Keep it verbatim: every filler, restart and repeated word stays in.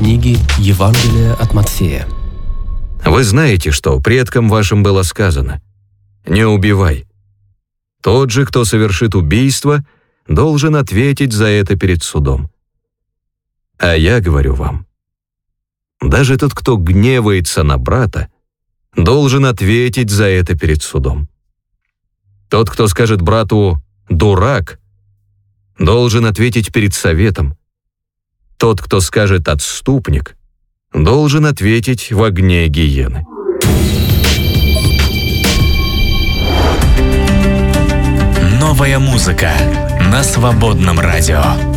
книги Евангелия от Матфея. Вы знаете, что предкам вашим было сказано: «Не убивай». Тот же, кто совершит убийство, должен ответить за это перед судом. А я говорю вам, даже тот, кто гневается на брата, должен ответить за это перед судом. Тот, кто скажет брату «дурак», должен ответить перед советом. Тот, кто скажет «отступник», должен ответить в огне гиены. Новая музыка на Свободном радио.